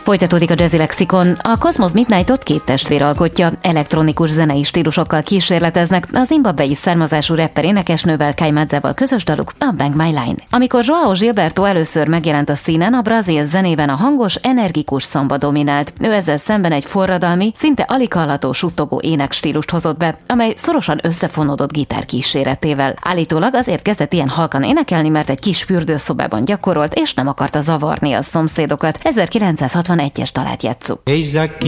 Folytatódik a Jazzy Lexikon. A Cosmos Midnight-ot két testvér alkotja, elektronikus zenei stílusokkal kísérleteznek a zimbabwei származású rapper énekesnővel Kai Madzával közös daluk a Bang My Line. Amikor João Gilberto először megjelent a színen, a brazil zenében a hangos, energikus szamba dominált. Ő ezzel szemben egy forradalmi, szinte alig hallható suttogó énekstílust hozott be, amely szorosan összefonódott gitár kíséretével. Állítólag azért kezdett ilyen halkan énekelni, mert egy kis fürdőszobában gyakorolt, és nem akarta zavarni a szomszédokat. 1961-es dalát játsszuk. Eis aqui